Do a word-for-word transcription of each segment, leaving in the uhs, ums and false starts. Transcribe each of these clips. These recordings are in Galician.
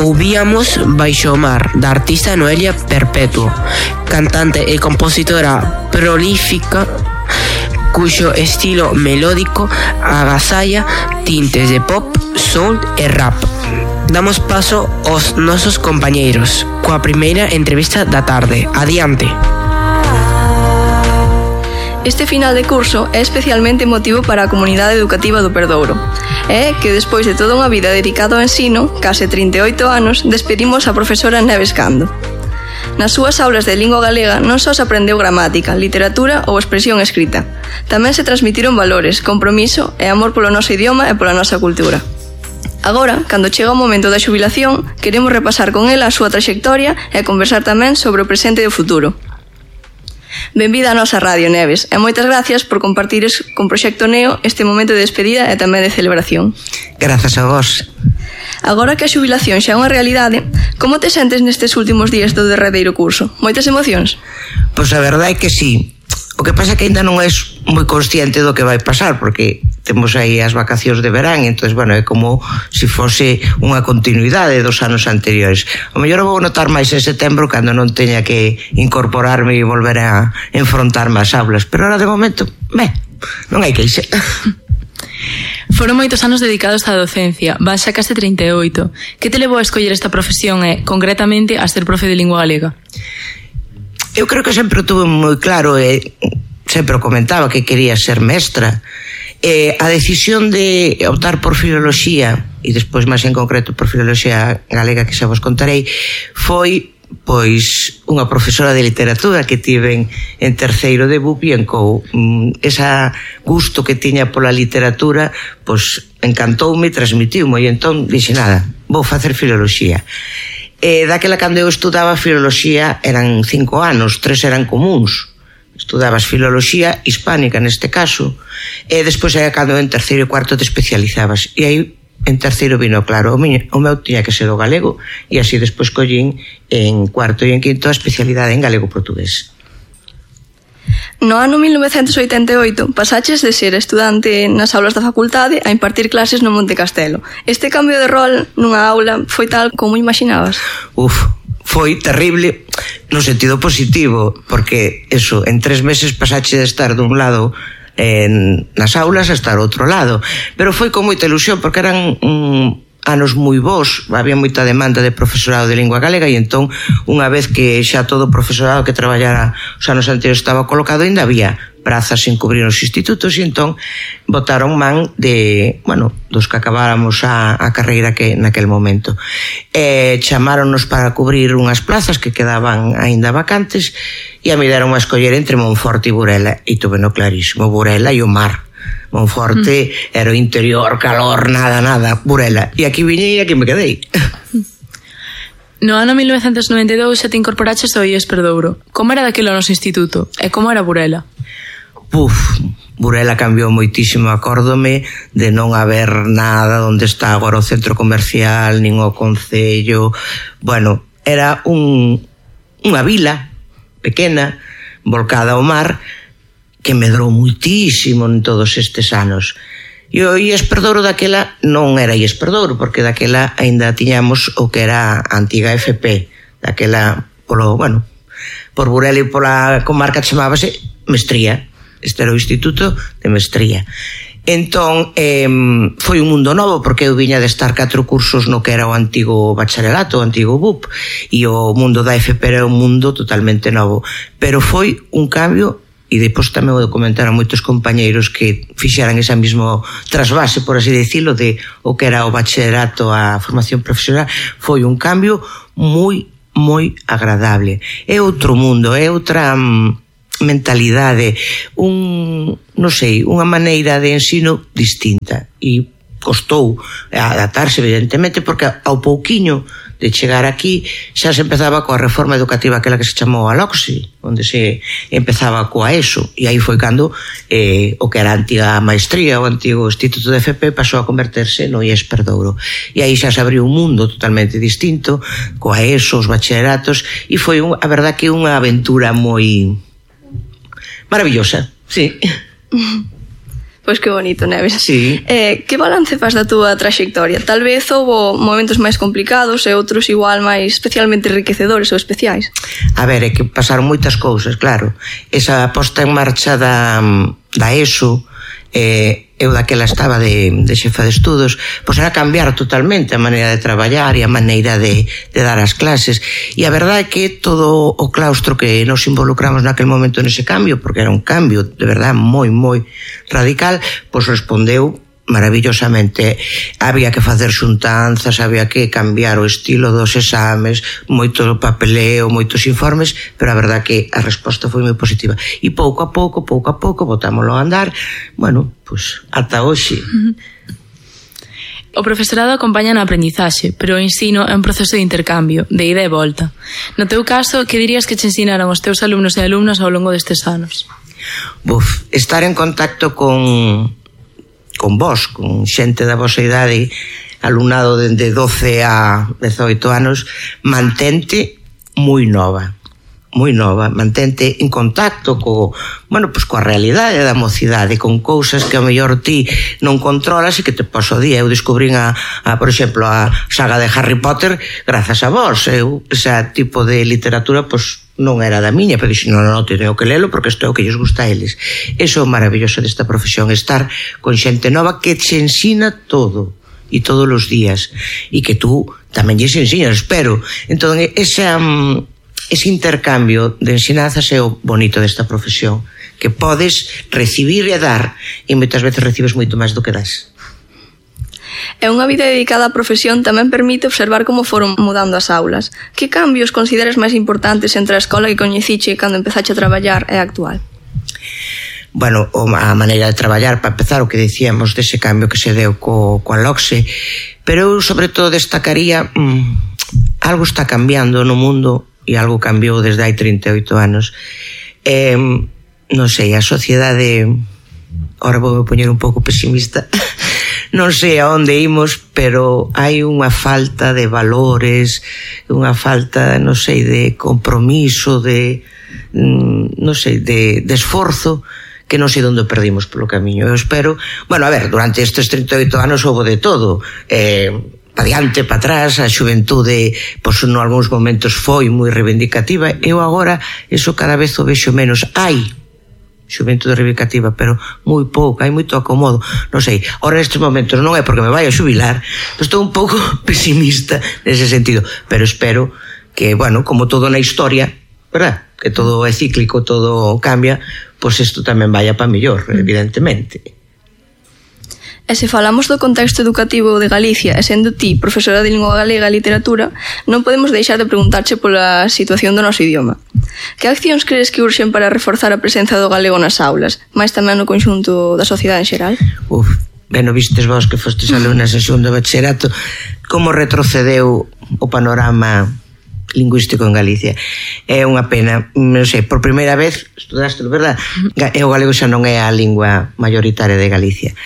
Ouvíamos Baixo o Mar, da artista Noelia Perpetuo, cantante e compositora prolífica cuxo estilo melódico agasalla tintes de pop, soul e rap. Damos paso aos nosos compañeiros coa primeira entrevista da tarde. Adiante. Este final de curso é especialmente emotivo para a comunidade educativa do Perdouro. É que despois de toda unha vida dedicada ao ensino, case trinta e oito anos, despedimos a profesora Neves Cando. Nas súas aulas de lingua galega non só se aprendeu gramática, literatura ou expresión escrita. Tamén se transmitiron valores, compromiso e amor polo noso idioma e pola nosa cultura. Agora, cando chega o momento da xubilación, queremos repasar con ela a súa traxectoria e conversar tamén sobre o presente e o futuro. Benvida á nosa radio, Neves, e moitas gracias por compartires con Proxecto Neo este momento de despedida e tamén de celebración. Grazas a vos. Agora que a xubilación xa é unha realidade, como te sentes nestes últimos días do derradeiro curso? Moitas emocións? Pois a verdade é que sí. O que pasa é que ainda non és moi consciente do que vai pasar, porque temos aí as vacacións de verán, entón, bueno, é como se fose unha continuidade dos anos anteriores. O mellor vou notar máis en setembro cando non teña que incorporarme e volver a enfrontarme ás aulas, pero ahora de momento, ben, non hai queixa. Foron moitos anos dedicados á docencia, van xa case trinta e oito. Que te levou a escoller esta profesión e, concretamente, a ser profe de lingua galega? Eu creo que sempre tuve moi claro e sempre comentaba que quería ser mestra. E a decisión de optar por filoloxía e despois máis en concreto por filoloxía galega, que xa vos contarei, foi pois unha profesora de literatura que tiven en terceiro de B U P e en C O U. Esa gusto que tiña pola literatura pois encantoume, transmitiume e entón dixe nada, vou facer filoloxía. E daquela cando eu estudaba filoloxía eran cinco anos, tres eran comuns. Estudabas filoloxía hispánica neste caso, e despois era cando en terceiro e cuarto te especializabas. E aí en terceiro vino claro, o, miño, o meu tiña que ser o galego, e así despois collín en cuarto e en quinto a especialidade en galego-portugués. No ano mil novecentos oitenta e oito pasaches de ser estudante nas aulas da facultade a impartir clases no Monte Castelo. Este cambio de rol nunha aula foi tal como imaginabas? Uf, foi terrible no sentido positivo, porque eso, en tres meses pasache de estar dun lado en, nas aulas a estar ao outro lado, pero foi con moita ilusión porque eran mm, anos moi bons, había moita demanda de profesorado de lingua galega e entón unha vez que xa todo o profesorado que traballara os anos anteriores estaba colocado, ainda había prazas sin cubrir os institutos e entón botaron man de, bueno, dos que acabáramos a, a carreira que naquel momento. E chamáronnos para cubrir unhas plazas que quedaban aínda vacantes e a me deron a escoller entre Monforte e Burela e tuve no clarísimo, Burela e o mar. Monforte mm. era o interior, calor, nada, nada, Burela. E aquí viñei e aquí me quedei. No ano mil novecentos noventa e dous xa te incorporaches ao I E S Perdouro. Como era daquilo o noso instituto? E como era Burela? Puf, Burela cambiou moitísimo, acórdome de non haber nada onde está agora o centro comercial, nin o concello. Bueno, era un, unha vila pequena, volcada ao mar, que medrou muitísimo en todos estes anos. E o I E S Perdouro daquela non era I E S Perdouro, porque daquela aínda tiñamos o que era a antiga F P, daquela, polo, bueno, por Burela e pola comarca chamábase Mestría. Este era o Instituto de Mestría. Entón, eh, foi un mundo novo, porque eu viña de estar catro cursos no que era o antigo bacharelato, o antigo B U P, e o mundo da F P era un mundo totalmente novo. Pero foi un cambio, e depois tamén vou comentar a moitos compañeiros que fixeran esa mismo trasvase, por así decirlo, de o que era o bacharelato a formación profesional. Foi un cambio moi, moi agradable. É outro mundo, é outra mentalidade, un, non sei, unha maneira de ensino distinta, e costou adaptarse, evidentemente, porque ao pouquiño de chegar aquí xa se empezaba coa reforma educativa aquela que se chamou a LOCSI, onde se empezaba coa ESO, e aí foi cando eh, o que era a antiga maestría, o antigo Instituto de F P, pasou a converterse no I E S Perdouro, e aí xa se abriu un mundo totalmente distinto coa ESO, os bacharelatos, e foi un, a verdad que unha aventura moi maravillosa, sí. Pois que bonito, Neves. Sí. Eh, que balance faz da túa traxectoria? Tal vez houbo momentos máis complicados e outros igual máis especialmente enriquecedores ou especiais. A ver, é que pasaron moitas cousas, claro. Esa posta en marcha da, da ESO, eh, eu daquela estaba de, de xefa de estudos, pois era cambiar totalmente a maneira de traballar e a maneira de, de dar as clases, e a verdade é que todo o claustro que nos involucramos naquel momento nese cambio, porque era un cambio de verdade moi, moi radical, pois respondeu maravillosamente. Había que facer xuntanzas, había que cambiar o estilo dos exames, moito papeleo, moitos informes, pero a verdad que a resposta foi moi positiva. E pouco a pouco, pouco a pouco, botámoslo a andar, bueno, pois ata hoxe. O profesorado acompaña na aprendizaxe, pero o ensino é un proceso de intercambio, de ida e volta. No teu caso, que dirías que te ensinaron os teus alumnos e alumnas ao longo destes anos? Buf, estar en contacto con con vos, con xente da vosa idade, alumnado dende doce a dezoito anos, mantente moi nova, moi nova, mantente en contacto co, bueno, pues coa realidade da mocidade, con cousas que a mellor ti non controlas e que te paso día. Eu descubrín a, a por exemplo, a saga de Harry Potter grazas a vos. Eu, ese tipo de literatura, pues non era da miña, pero dixen, non, non, teño que lelo porque isto é o que lles gusta a eles. Eso é o maravilloso desta profesión, estar con xente nova que te ensina todo, e todos os días, e que tú tamén lles ensinas, espero. Entón, ese, um, ese intercambio de ensinanzas é o bonito desta profesión, que podes recibir e dar, e moitas veces recibes moito máis do que das. E unha vida dedicada á profesión tamén permite observar como foron mudando as aulas. Que cambios consideras máis importantes entre a escola que coñeciche cando empezache a traballar e a actual? Bueno, a maneira de traballar, para empezar, o que dicíamos dese cambio que se deu co, coa LOCSE, pero eu sobre todo destacaría mmm, algo está cambiando no mundo e algo cambiou desde hai trinta e oito anos. Eh, non sei, a sociedade, ahora vou me poñer un pouco pesimista, non sei a onde imos, pero hai unha falta de valores, unha falta, non sei, de compromiso, de, non sei, de, de esforzo, que non sei onde perdimos polo camiño. Eu espero, bueno, a ver, durante estes trinta e oito anos houve de todo, eh, pa diante, pa atrás, a xuventude, pois, en algúns momentos foi moi reivindicativa. Eu agora, eso cada vez o vexo menos. Hai xuventude reivindicativa, pero moi pouco, hai moito acomodo, non sei, ahora nestes momentos non é porque me vai a xubilar, pero estou un pouco pesimista nese sentido, pero espero que, bueno, como todo na historia, verdad, que todo é cíclico, todo cambia, pois isto tamén vaya para mellor, evidentemente. E se falamos do contexto educativo de Galicia, e sendo ti profesora de lingua galega e literatura, non podemos deixar de preguntarche pola situación do noso idioma. Que accións crees que urxen para reforzar a presenza do galego nas aulas, máis tamén no conxunto da sociedade en xeral? Uf, ben, vistes vos que fostes alumnas en segundo bachillerato, como retrocedeu o panorama lingüístico en Galicia. É unha pena, non sei, por primeira vez estudaste, verdad? E o galego xa non é a lingua mayoritaria de Galicia.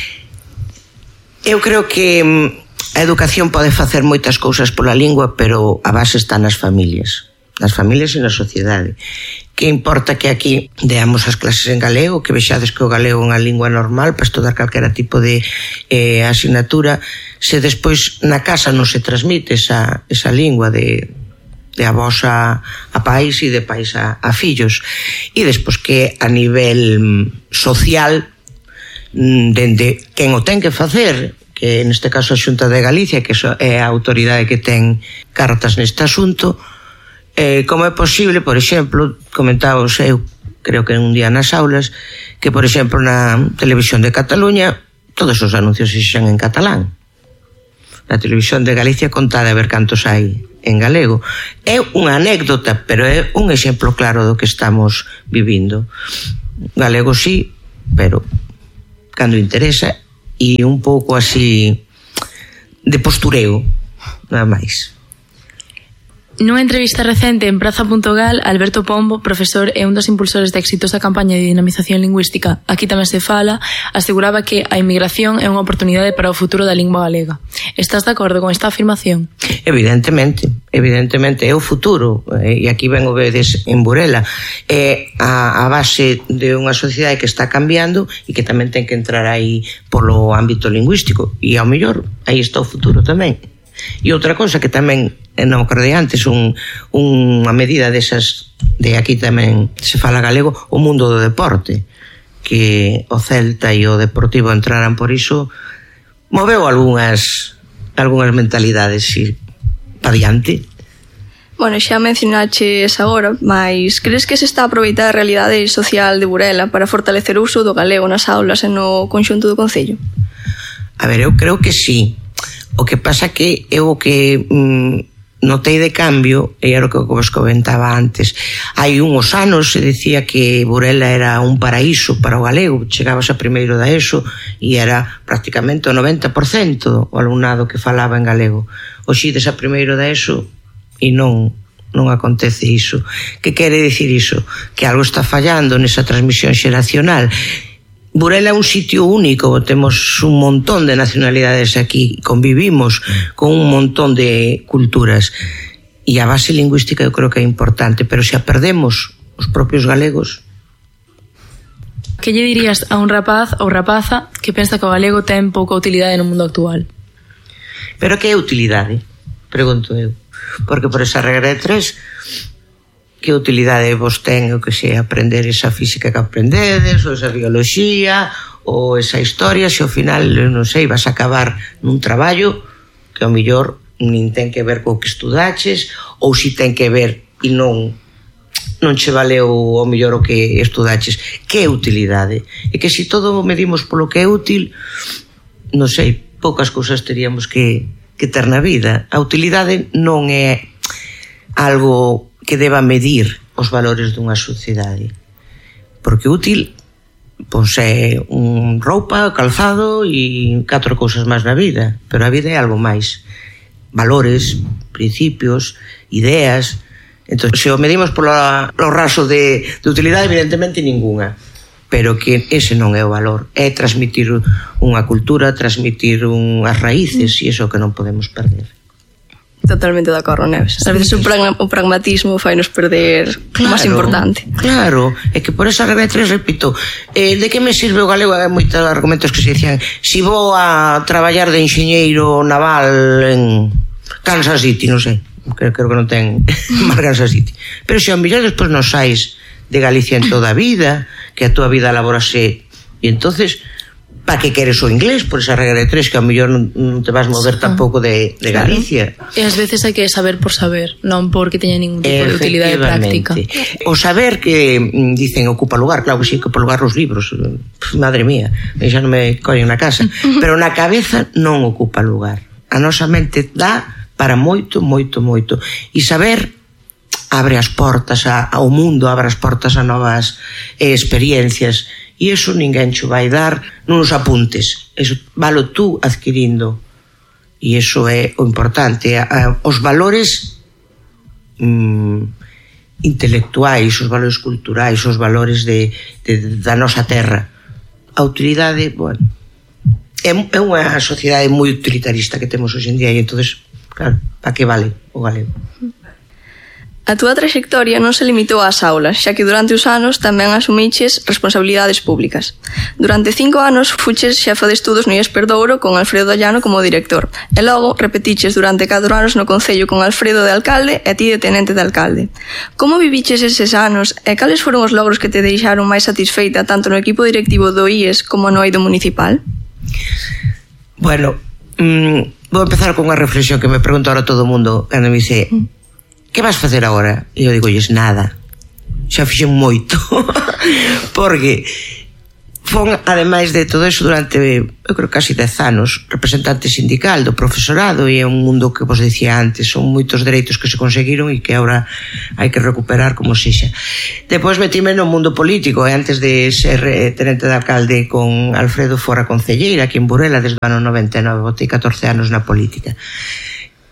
Eu creo que a educación pode facer moitas cousas pola lingua, pero a base está nas familias, nas familias e na sociedade. Que importa que aquí deamos as clases en galego, que vexades que o galego é unha lingua normal para estudar calquera tipo de eh, asignatura, se despois na casa non se transmite esa, esa lingua de, de avós a, a pais e de pais a, a fillos, e despois que a nivel social, dende quen o ten que facer, que neste caso a Xunta de Galicia, que é a autoridade que ten cartas neste asunto, eh, como é posible, por exemplo, comentábamos eu, creo que un día nas aulas, que por exemplo na televisión de Cataluña todos os anuncios se xan en catalán. Na televisión de Galicia contada a ver cantos hai en galego. É unha anécdota, pero é un exemplo claro do que estamos vivindo. Galego sí, pero cando interesa, e un pouco así de postureo, nada máis. Nunha entrevista recente en Praza punto gal, Alberto Pombo, profesor e un dos impulsores da exitosa campaña de dinamización lingüística Aquí tamén se fala, aseguraba que a inmigración é unha oportunidade para o futuro da lingua galega. Estás de acordo con esta afirmación? Evidentemente, evidentemente é o futuro, e aquí ben o vedes en Burela, é a, a base de unha sociedade que está cambiando e que tamén ten que entrar aí polo ámbito lingüístico, e ao mellor aí está o futuro tamén. E outra cosa que tamén non acordei antes, un, unha medida desas de aquí tamén se fala galego, o mundo do deporte, que o Celta e o Deportivo entraran por iso, moveu algunhas algunhas mentalidades si, para diante. Bueno, xa mencionaches agora, mas crees que se está a aproveitar a realidade social de Burela para fortalecer o uso do galego nas aulas e no conxunto do concello? A ver, eu creo que sí. O que pasa que eu o que mm, notei de cambio, e era o que vos comentaba antes, hai uns anos se decía que Burela era un paraíso para o galego, chegabas a primeiro da ESO e era prácticamente o noventa por cento o alumnado que falaba en galego. Hoxe ides a primeiro da ESO e non non acontece iso. Que quere dicir iso? Que algo está fallando nesa transmisión xeracional. Burela é un sitio único, temos un montón de nacionalidades aquí, convivimos con un montón de culturas e a base lingüística eu creo que é importante, pero se a perdemos os propios galegos. Que lle dirías a un rapaz ou rapaza que pensa que o galego ten pouca utilidade no mundo actual? Pero que é utilidade? Pregunto eu. Porque por esa regra de tres, que utilidade vos ten o que sei, aprender esa física que aprendedes, ou esa bioloxía, ou esa historia, se ao final, non sei, vas a acabar nun traballo que ao mellor nin ten que ver co que estudaches, ou si ten que ver e non non che valeu ao mellor o que estudaches. Que é utilidade? E que se todo medimos polo que é útil, non sei, poucas cousas teríamos que, que ter na vida. A utilidade non é algo que deba medir os valores dunha sociedade, porque útil pois é un roupa, calzado e catro cousas máis na vida, pero a vida é algo máis, valores, principios, ideas. Entón, se o medimos polo raso de, de utilidade, evidentemente ningunha, pero que ese non é o valor, é transmitir unha cultura, transmitir unhas raíces, e iso que non podemos perder. Totalmente de acordo, Neves. A veces o, pragma, o pragmatismo fai nos perder claro, o máis importante. Claro, é que por esa regra de tres, repito, eh, de que me sirve o galego? Hai moitos argumentos que se dicían, si vou a traballar de enxeñeiro naval en Kansas City, non sei, creo, creo que non ten máis Kansas City, pero se ao mellor despois non sais de Galicia en toda a vida, que a túa vida laborase, e entonces para que queres o inglés por esa regra de tres, que ao mellor non, non te vas mover tampouco de, de Galicia. E ás veces hai que saber por saber, non porque teña ningún tipo de utilidade práctica. O saber que dicen ocupa lugar, claro que sí, que ocupa lugar os libros, madre mía, xa non me collen na casa, pero na cabeza non ocupa lugar. A nosa mente dá para moito, moito, moito. E saber abre as portas ao mundo, abre as portas a novas eh, experiencias, e iso ninguén xo vai dar nuns apuntes, eso valo tú adquirindo, e iso é o importante. Os valores mm, intelectuais, os valores culturais, os valores de, de, da nosa terra. A utilidade, bueno, é, é unha sociedade moi utilitarista que temos hoxe en día, e entonces, claro, para que vale o galego? A túa traxectoria non se limitou ás aulas, xa que durante os anos tamén asumiches responsabilidades públicas. Durante cinco anos fuches xefa de estudos no I E S Perdouro con Alfredo Llano como director, e logo repetiches durante catro anos no Concello con Alfredo de alcalde e ti de tenente de alcalde. Como viviches eses anos e cales foron os logros que te deixaron máis satisfeita tanto no equipo directivo do I E S como no eido municipal? Bueno, mmm, vou empezar con unha reflexión que me pregunta ahora todo o mundo cando me dice que vas facer agora? E eu digo, lles nada, xa fixen moito porque fon, ademais de todo eso, durante eu creo casi dez anos representante sindical do profesorado, e é un mundo que vos dicía antes, son moitos dereitos que se conseguiron e que agora hai que recuperar como sexa. Depois metime no mundo político, e antes de ser tenente de alcalde con Alfredo fora concelleira aquí en Burela desde o ano noventa e nove, botei catorce anos na política.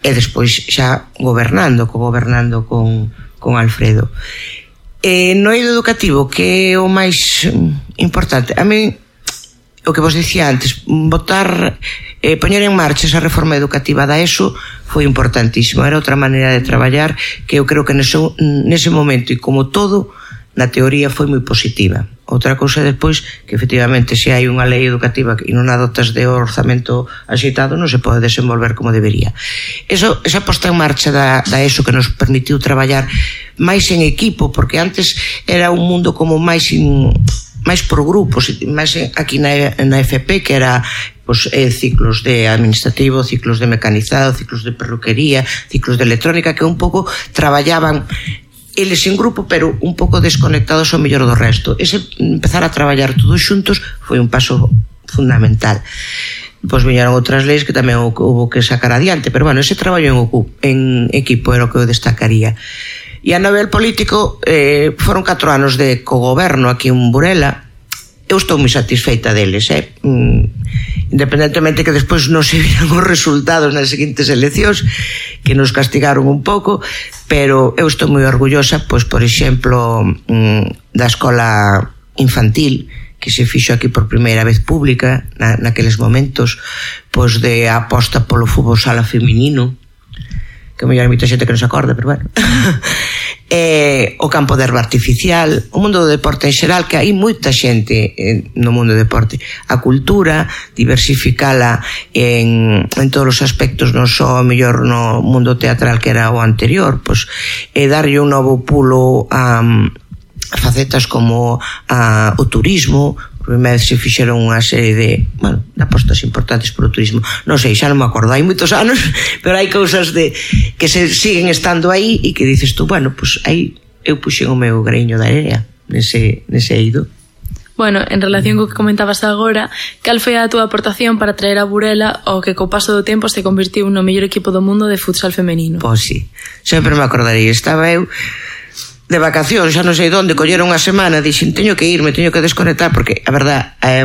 e despois xa gobernando, co-gobernando con, con Alfredo. E no eido educativo, que é o máis importante, a mí, o que vos dicía antes, botar, eh, poñer en marcha esa reforma educativa da ESO foi importantísimo, era outra maneira de traballar que eu creo que nese, nese momento, e como todo, na teoría foi moi positiva. Outra cousa despois, que efectivamente se hai unha lei educativa e non a dotas de orzamento axeitado, non se pode desenvolver como debería. Eso, esa posta en marcha da, da ESO que nos permitiu traballar máis en equipo, porque antes era un mundo como máis in, máis por grupos, máis aquí na, na F P, que era pues, eh, ciclos de administrativo, ciclos de mecanizado, ciclos de perruquería, ciclos de electrónica, que un pouco traballaban eles en grupo, pero un pouco desconectados ao mellor do resto. Ese empezar a traballar todos xuntos foi un paso fundamental. Pois viñeron outras leis que tamén houve que sacar adiante, pero bueno, ese traballo en, en equipo era o que eu destacaría. E a nivel político eh, foron catro anos de cogoberno aquí en Burela. Eu estou moi satisfeita deles, eh? mm, independentemente que despois non se viran os resultados nas seguintes eleccións, que nos castigaron un pouco, pero eu estou moi orgullosa, pois por exemplo, mm, da escola infantil, que se fixo aquí por primeira vez pública na, naqueles momentos, pois de aposta polo fútbol sala feminino, que mellor hai moita xente que non se acorda, pero bueno. eh, o campo de herba artificial, o mundo do deporte en xeral, que hai moita xente eh, no mundo do deporte. A cultura, diversificala en, en todos os aspectos, non só mellor no mundo teatral que era o anterior, pois, e darlle un novo pulo a, a facetas como a, o turismo. Por primeira vez se fixeron unha serie de, bueno, de apostas importantes por o turismo. Non sei, xa non me acordo, hai moitos anos, pero hai cousas de que se siguen estando aí e que dices tú, bueno, pois pues, aí eu puxen o meu greño da area nese, nese eido. Bueno, en relación co que comentabas agora, cal foi a túa aportación para traer a Burela o que co paso do tempo se convertiu no mellor equipo do mundo de futsal femenino? Pois sí, sempre me acordarei, estaba eu de vacacións, xa non sei onde, colleron unha semana, dixen, teño que irme, teño que desconectar, porque a verdad, eh,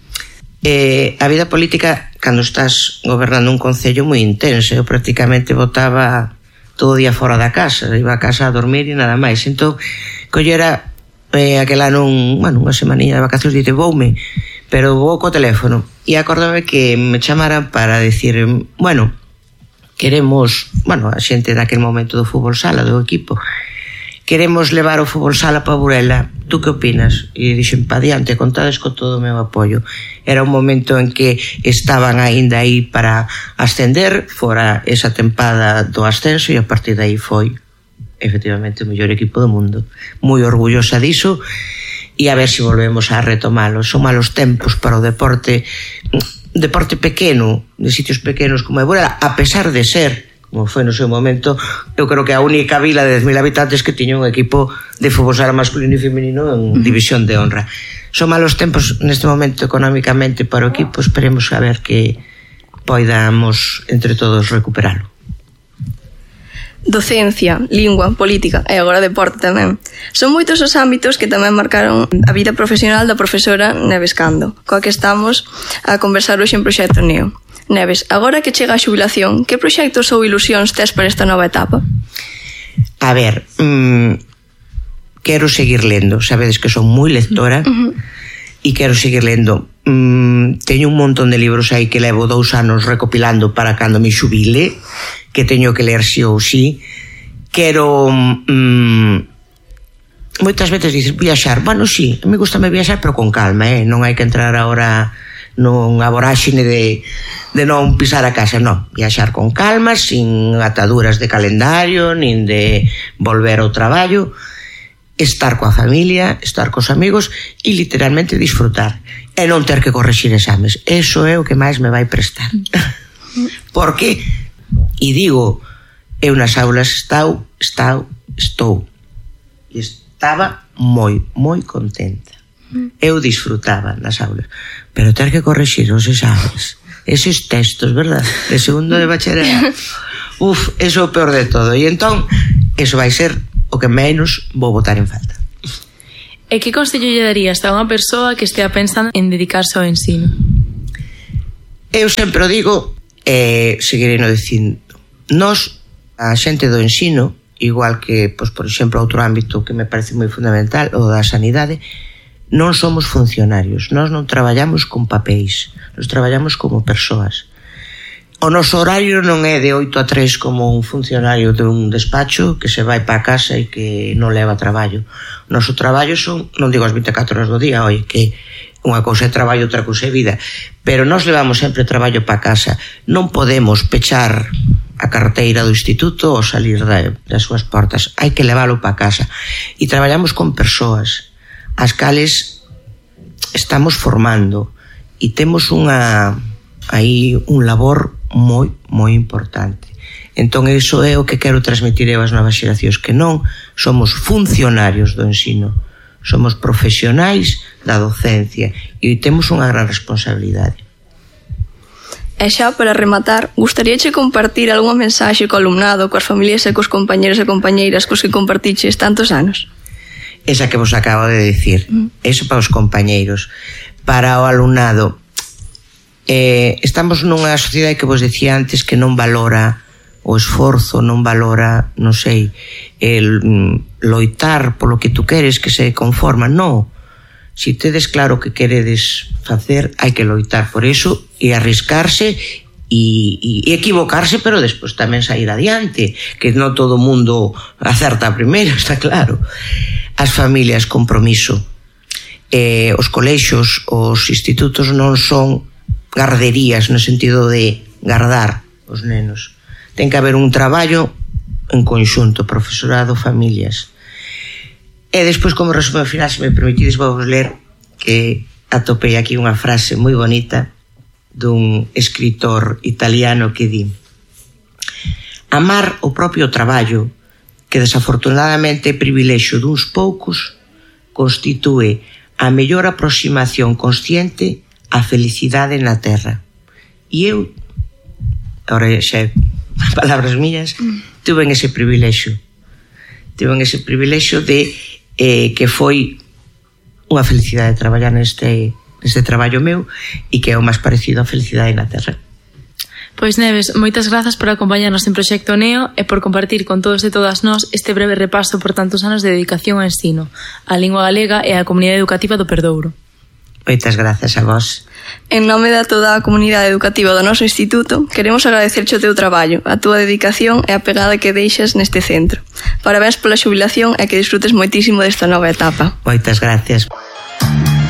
eh, a vida política, cando estás gobernando un concello moi intenso, eu prácticamente botaba todo o día fora da casa, iba a casa a dormir e nada máis, entón, collera eh, aquel ano, un, bueno, unha semanilla de vacacións, dite, voume, pero vou co teléfono, e acordame que me chamaran para decir, bueno, queremos, bueno, a xente daquel momento do fútbol sala, do equipo, queremos levar o fútbol sala para Burela, tú que opinas? E dixen, pa diante, contades co todo o meu apoio. Era un momento en que estaban aínda aí para ascender, fora esa tempada do ascenso, e a partir de aí foi efectivamente o mellor equipo do mundo. Moi orgullosa diso, e a ver se volvemos a retomalo. Son malos tempos para o deporte, deporte pequeno, de sitios pequenos como é Burela, a pesar de ser, como foi no seu momento, eu creo que a única vila de dez mil habitantes que tiña un equipo de fútbol sala masculino e femenino en división de honra. Son malos tempos neste momento económicamente para o equipo, esperemos a ver que poidamos entre todos recuperalo. Docencia, lingua, política e agora deporte tamén. Son moitos os ámbitos que tamén marcaron a vida profesional da profesora Neves Cando, coa que estamos a conversar hoxe en Proxecto Neo. Neves, agora que chega a xubilación, que proxectos ou ilusións tes para esta nova etapa? A ver, mmm, quero seguir lendo, sabedes que son moi lectora, uh-huh. e quero seguir lendo. Mm, teño un montón de libros aí que levo dous anos recopilando para cando me xubile, que teño que ler si ou si. Quero mm, moitas veces dices viaxar, bueno, si, sí, me gusta me viaxar, pero con calma, eh? Non hai que entrar agora nunha voráxine de, de non pisar a casa, non, viaxar con calma, sin ataduras de calendario, nin de volver ao traballo, estar coa familia, estar cos amigos e literalmente disfrutar e non ter que correxir exames. Eso é o que máis me vai prestar. Porque, e digo, eu nas aulas estou, estou, estou e estaba moi, moi contenta. Eu disfrutaba nas aulas, pero ter que correxir os exames, eses textos, verdad, de segundo de bacharelato, uf, eso é o peor de todo. E entón, eso vai ser o que menos vou botar en falta. E que consello lle darías a unha persoa que estea pensando en dedicarse ao ensino? Eu sempre o digo, e eh, seguirei no dicindo, Nos, a xente do ensino, igual que, pois, por exemplo, outro ámbito que me parece moi fundamental, o da sanidade, non somos funcionarios, nós non traballamos con papéis, nós traballamos como persoas. O noso horario non é de oito a tres como un funcionario de un despacho que se vai para casa e que non leva traballo. O noso traballo son, non digo as vinte e catro horas do día, oi, que unha cousa é traballo, outra cousa é vida, pero nós levamos sempre traballo para casa. Non podemos pechar a carteira do instituto ou salir das súas portas, hai que leválo para casa. E traballamos con persoas as cales estamos formando e temos unha aí un labor moi, moi importante. Entón, iso é o que quero transmitir eu ás novas xeracións, que non somos funcionarios do ensino, somos profesionais da docencia e temos unha gran responsabilidade. E xa, para rematar, gustaríache compartir algunha mensaxe co alumnado, coas familias e cos compañeros e compañeiras cos que compartiches tantos anos? Esa que vos acabo de dicir, mm. Eso para os compañeiros. Para o alumnado, Eh, estamos nunha sociedade que vos decía antes que non valora o esforzo, non valora, non sei, el mm, loitar polo que tú queres, que se conforma. Non, si tedes claro que queredes facer, hai que loitar por eso e arriscarse e, e equivocarse, pero despois tamén sair adiante, que non todo o mundo acerta a primeira, está claro. As familias, compromiso. Eh, os colexios, os institutos non son garderías no sentido de guardar os nenos. Ten que haber un traballo en conxunto, profesorado, familias. E despois, como resumo final, se me permitides, vou vos ler que atopei aquí unha frase moi bonita dun escritor italiano que di: amar o propio traballo, que desafortunadamente é privilexio duns poucos, constitúe a mellor aproximación consciente a felicidade na terra. E eu, agora xa palabras miñas, tuve ese privilexio. Tuve ese privilexio de eh, que foi unha felicidade traballar neste, neste traballo meu e que é o máis parecido a felicidade na terra. Pois Neves, moitas grazas por acompañarnos en Proxecto Neo e por compartir con todos e todas nós este breve repaso por tantos anos de dedicación ao ensino, á lingua galega e á comunidade educativa do Perdouro. Moitas grazas a vos. En nome da toda a comunidade educativa do noso instituto, queremos agradecerche o teu traballo, a túa dedicación e a pegada que deixas neste centro. Parabéns pola xubilación e que disfrutes moitísimo desta nova etapa. Moitas gracias.